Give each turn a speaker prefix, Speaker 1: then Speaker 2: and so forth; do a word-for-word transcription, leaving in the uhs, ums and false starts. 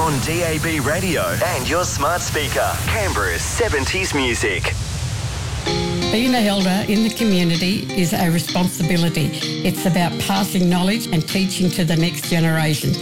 Speaker 1: on D A B radio and your smart speaker. Canberra's seventies music.
Speaker 2: Being an elder in the community is a responsibility. It's about passing knowledge and teaching to the next generation.